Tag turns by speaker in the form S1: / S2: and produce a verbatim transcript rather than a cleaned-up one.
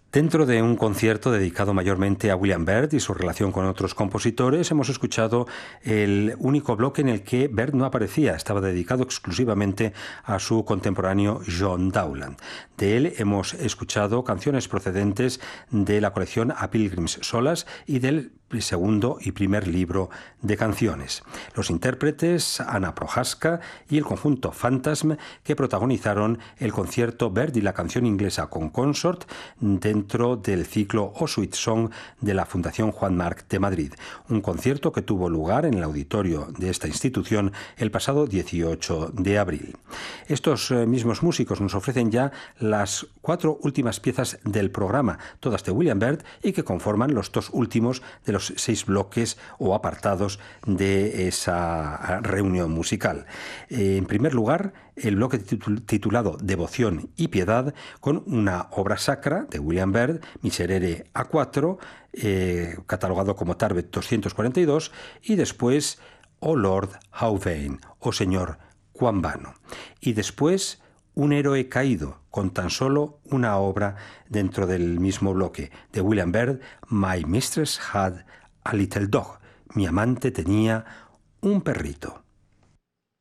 S1: Dentro de un concierto dedicado mayormente a William Byrd y su relación con otros compositores, hemos escuchado el único bloque en el que Byrd no aparecía. Estaba dedicado exclusivamente a su contemporáneo John Dowland. De él hemos escuchado canciones procedentes de la colección A Pilgrim's Solas y del segundo y primer libro de canciones. Los intérpretes Anna Prohaska y el conjunto Phantasm, que protagonizaron el concierto Byrd y la canción inglesa con Consort dentro del ciclo O Sweet Song de la Fundación Juan Marc de Madrid, un concierto que tuvo lugar en el auditorio de esta institución el pasado dieciocho de abril. Estos mismos músicos nos ofrecen ya las cuatro últimas piezas del programa, todas de William Byrd, y que conforman los dos últimos de los seis bloques o apartados de esa reunión musical. En primer lugar, el bloque titulado Devoción y Piedad, con una obra sacra de William Byrd, Miserere A cuatro, eh, catalogado como Tarbet doscientos cuarenta y dos, y después Oh Lord, How Vain, Oh Señor, cuán vano. Y después Un héroe caído, con tan solo una obra dentro del mismo bloque, de William Byrd, My Mistress Had a Little Dog, mi amante tenía un perrito.